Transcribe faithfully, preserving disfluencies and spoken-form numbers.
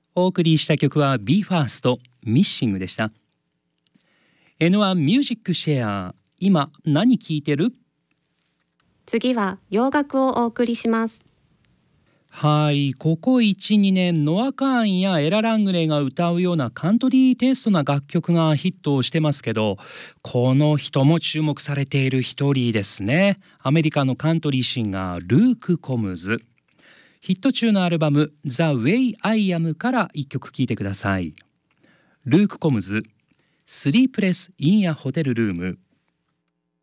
お送りした曲は ビーファースト ミッシングでした。 エヌワン ミュージックシェア、今何聴いてる？ 次は洋楽をお送りします。 はい、ここ いちにねんノア・カーンやエラ・ラングレーが歌うようなカントリーテイストな楽曲がヒットしてますけど、この人も注目されている一人ですね。アメリカのカントリーシンガールーク・コムズ。ヒット中のアルバム The Way I Am から一曲聴いてください。ルーク・コムズ、スリープレス・イン・ア・ホテル・ルーム。